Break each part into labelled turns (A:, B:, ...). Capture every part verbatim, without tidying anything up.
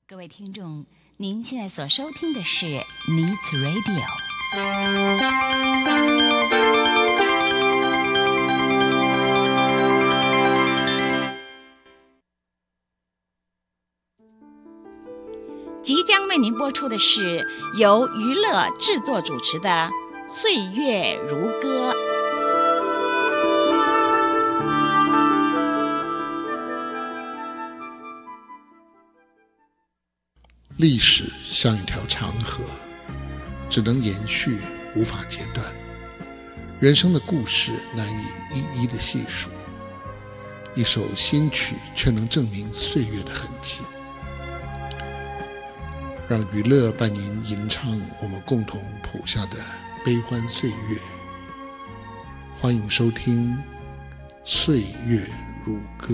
A: 各位听众，您现在所收听的是 Needs Radio。即将为您播出的是由娱乐制作主持的《岁月如歌》。
B: 历史像一条长河，只能延续，无法截断。人生的故事难以一一的细数，一首新曲却能证明岁月的痕迹。让娱乐伴您吟唱我们共同谱下的悲欢岁月。欢迎收听《岁月如歌》。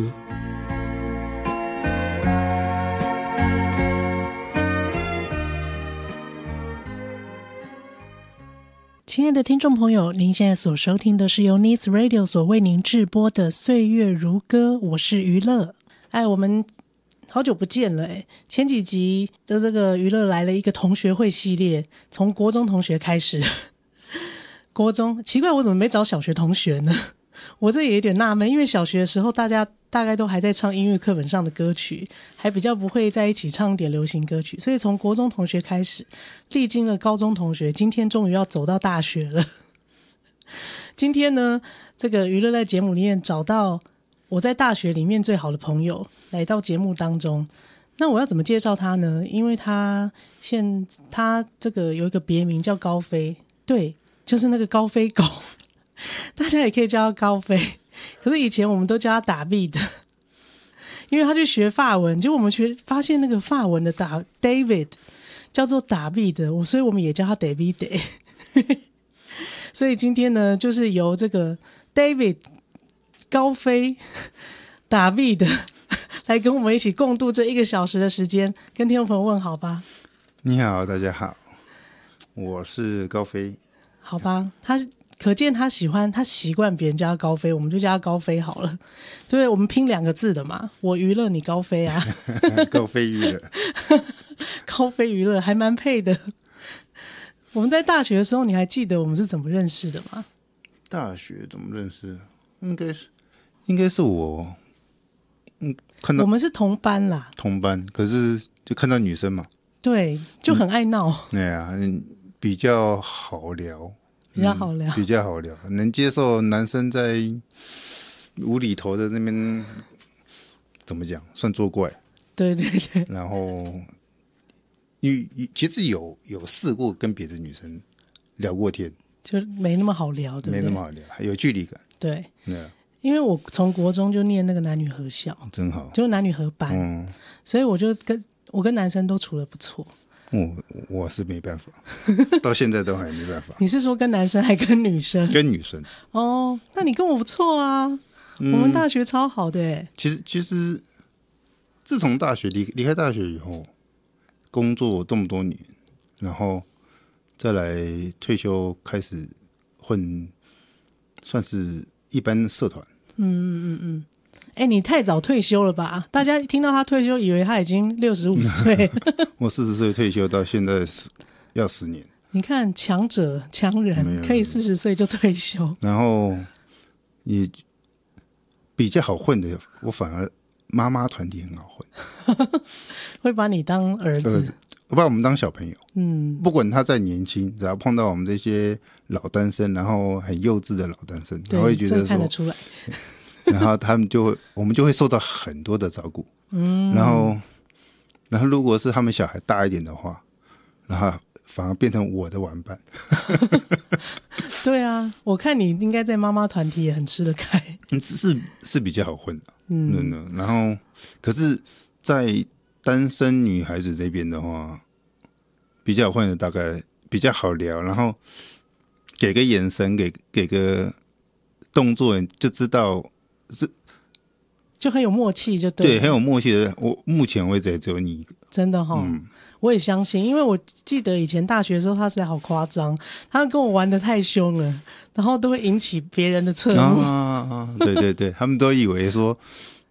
C: 亲爱的听众朋友，您现在所收听的是由 Needs Radio 所为您制播的《岁月如歌》，我是娱乐。哎，我们好久不见了哎！前几集的这个娱乐来了一个同学会系列，从国中同学开始。国中奇怪，我怎么没找小学同学呢？我这也有点纳闷，因为小学的时候大家大概都还在唱音乐课本上的歌曲，还比较不会在一起唱点流行歌曲，所以从国中同学开始，历经了高中同学，今天终于要走到大学了。今天呢，这个娱乐在节目里面找到我在大学里面最好的朋友来到节目当中。那我要怎么介绍他呢？因为他现他这个有一个别名叫高飞，对，就是那个高飞狗。大家也可以叫他高飞，可是以前我们都叫他打 B 的，因为他去学法文，结果我们学发现那个法文的打 David 叫做打 B 的，所以我们也叫他 David。所以今天呢，就是由这个 David 高飞打 B 的来跟我们一起共度这一个小时的时间，跟听众朋友问好吧。
D: 你好，大家好，我是高飞。
C: 好吧，他可见他喜欢，他习惯别人叫他高飞，我们就叫他高飞好了。对，我们拼两个字的嘛，我娱乐你高飞啊。
D: 高飞娱乐。
C: 高飞娱乐还蛮配的。我们在大学的时候，你还记得我们是怎么认识的吗？
D: 大学怎么认识？应该是应该是我嗯看到
C: 我们是同班啦，
D: 同班，可是就看到女生嘛，
C: 对，就很爱闹。
D: 对、嗯、啊、嗯，比较好聊。
C: 比较好聊、嗯，
D: 比较好聊，能接受男生在无厘头的那边怎么讲，算作怪。
C: 对对对。
D: 然后，你其实有有试过跟别的女生聊过天，
C: 就没那么好聊，对不对？
D: 没那么好聊，有距离感。
C: 对，
D: 对，
C: 因为我从国中就念那个男女合校，
D: 真好，
C: 就男女合班，嗯，所以我就跟我跟男生都处得不错。
D: 我我是没办法，到现在都还没办法。
C: 你是说跟男生还跟女生？
D: 跟女生。
C: 哦，那你跟我不错啊，嗯、我们大学超好的耶。
D: 其实其实，自从大学离离开大学以后，工作这么多年，然后再来退休开始混，算是一般社团。
C: 嗯嗯嗯嗯。哎、欸，你太早退休了吧？大家听到他退休，以为他已经六十五岁。
D: 我四十岁退休，到现在要十年。
C: 你看，强者强人可以四十岁就退休，
D: 然后也比较好混的，我反而妈妈团体很好混，
C: 会把你当儿子，
D: 我把我们当小朋友。
C: 嗯，
D: 不管他再年轻，只要碰到我们这些老单身，然后很幼稚的老单身，他会觉得说
C: 看得出来。
D: 然后他们就会，我们就会受到很多的照顾，嗯，然后，然后如果是他们小孩大一点的话，然后反而变成我的玩伴。
C: 对啊，我看你应该在妈妈团体也很吃得开，
D: 是是比较好混的，
C: 嗯，
D: 然后可是，在单身女孩子这边的话，比较好混的大概比较好聊，然后给个眼神，给给个动作，就知道。是，
C: 就很有默契就对了，
D: 对，很有默契的。我目前为止也只有你一个，
C: 真的哈、哦嗯，我也相信，因为我记得以前大学的时候，他实在好夸张，他跟我玩得太凶了，然后都会引起别人的侧目。
D: 啊啊，对对对，他们都以为说